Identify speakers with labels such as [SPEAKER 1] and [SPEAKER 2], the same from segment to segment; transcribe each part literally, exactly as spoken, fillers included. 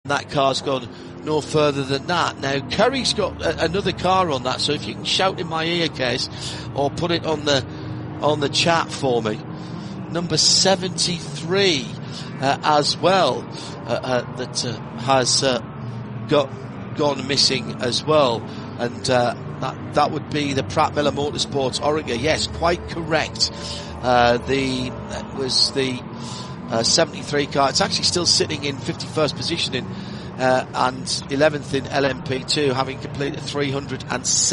[SPEAKER 1] that car's gone no further than that. Now, Curry's got a, another car on that, so if you can shout in my ear, Kes, or put it on the on the chat for me. Number seventy-three uh, as well, uh, uh, that uh, has uh, got gone missing as well, and uh, that that would be the Pratt Miller Motorsports Oregon. Yes, quite correct. Uh, the that was the uh, seventy-three car. It's actually still sitting in fifty-first position in uh, and eleventh in L M P two, having completed three hundred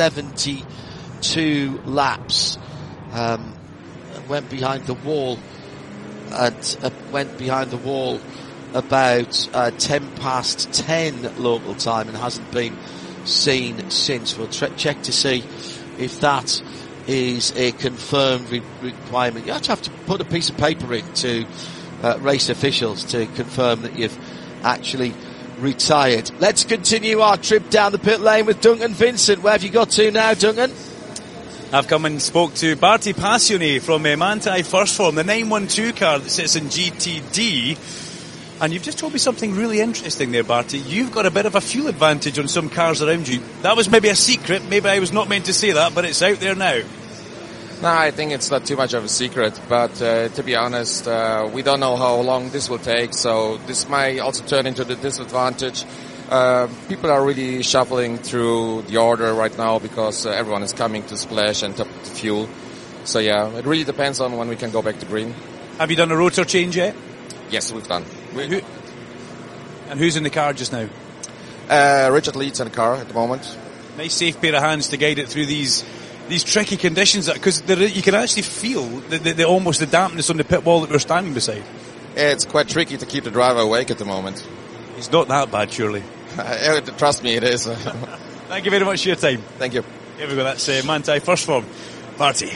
[SPEAKER 1] seventy-two laps. Um, went behind the wall and uh, went behind the wall about uh, ten past ten local time and hasn't been seen since. We'll tre- check to see if that is a confirmed re- requirement. You actually have to put a piece of paper in to uh, race officials to confirm that you've actually retired. Let's continue our trip down the pit lane with Duncan Vincent. Where have you got to now, Duncan?
[SPEAKER 2] I've come and spoke to Barty Passione from uh, Manthey First Form, the nine one two car that sits in G T D. And you've just told me something really interesting there, Barty. You've got a bit of a fuel advantage on some cars around you. That was maybe a secret. Maybe I was not meant to say that, but it's out there now.
[SPEAKER 3] No, I think it's not too much of a secret. But uh, to be honest, uh, we don't know how long this will take. So this might also turn into the disadvantage. Uh, people are really shuffling through the order right now because uh, everyone is coming to splash and top the fuel. So yeah, it really depends on when we can go back to green.
[SPEAKER 2] Have you done a rotor change yet?
[SPEAKER 3] Yes, we've done. We,
[SPEAKER 2] Who, and who's in the car just now?
[SPEAKER 3] Uh, Richard Leeds in the car at the moment.
[SPEAKER 2] Nice safe pair of hands to guide it through these these tricky conditions, because you can actually feel the, the, the almost the dampness on the pit wall that we're standing beside.
[SPEAKER 3] It's quite tricky to keep the driver awake at the moment.
[SPEAKER 2] It's not that bad, surely.
[SPEAKER 3] Trust me, it is.
[SPEAKER 2] Thank you very much for your time.
[SPEAKER 3] Thank you.
[SPEAKER 2] Here we go. That's uh, Manthey First Form. Barty.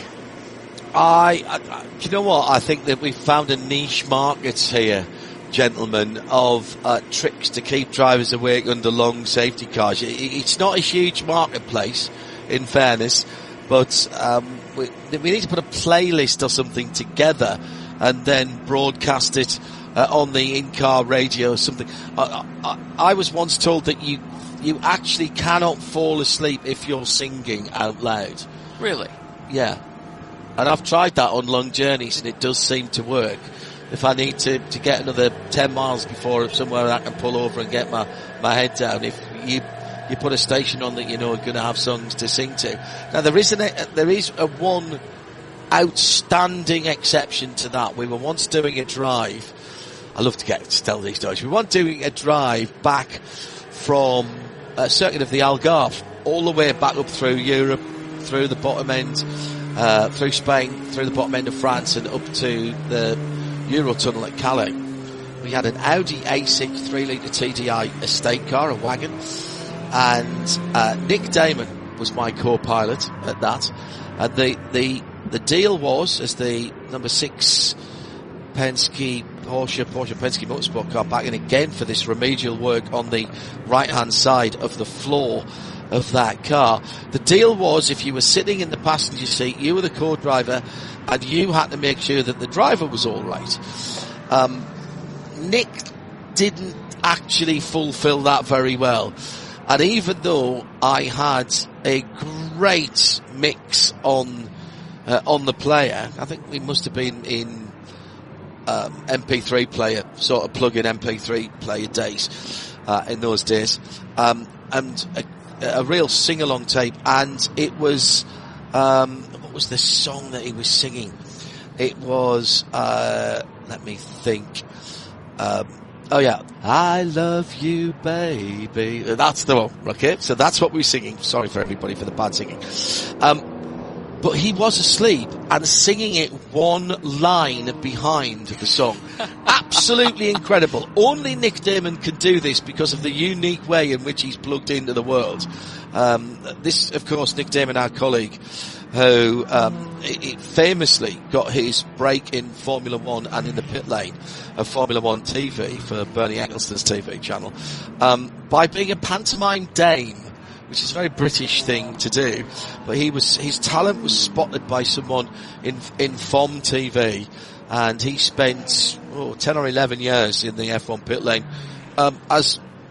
[SPEAKER 1] I, I, you know what? I think that we've found a niche market here, gentlemen, of uh, tricks to keep drivers awake under long safety cars. It, it's not a huge marketplace, in fairness, but um, we, we need to put a playlist or something together and then broadcast it uh, on the in-car radio or something. I, I, I was once told that you you actually cannot fall asleep if you're singing out loud.
[SPEAKER 4] Really?
[SPEAKER 1] Yeah. And I've tried that on long journeys, and it does seem to work. If I need to, to get another ten miles before somewhere I can pull over and get my, my head down, if you you put a station on that you know are going to have songs to sing to. Now there is an, there is a one outstanding exception to that. We were once doing a drive. I love to get to tell these stories. We were once doing a drive back from a circuit of the Algarve, all the way back up through Europe, through the bottom end. Uh, through Spain, through the bottom end of France, and up to the Eurotunnel at Calais. We had an Audi A six three litre T D I estate car, a wagon, and uh, Nick Damon was my co-pilot at that. And the the the deal was, as the number six Penske Porsche Porsche Penske Motorsport car back in again for this remedial work on the right hand side of the floor of that car. The deal was, if you were sitting in the passenger seat, you were the co-driver, and you had to make sure that the driver was all right. Um, Nick didn't actually fulfill that very well, and even though I had a great mix on uh, on the player, I think we must have been in um, M P three player, sort of plug-in M P three player days uh, in those days, um, and a a real sing-along tape, and it was, um, what was the song that he was singing? It was, uh, let me think, um, oh yeah, I love you, baby. That's the one, okay? So that's what we were singing. Sorry for everybody for the bad singing. Um, but he was asleep and singing it one line behind the song. Absolutely incredible. Only Nick Damon can do this because of the unique way in which he's plugged into the world. Um, this, of course, Nick Damon, our colleague, who um, it, it famously got his break in Formula One and in the pit lane of Formula One T V for Bernie Ecclestone's T V channel, um, by being a pantomime dame, which is a very British thing to do. But he was, his talent was spotted by someone in in F O M T V, and he spent oh, ten or eleven years in the F one pit lane um, as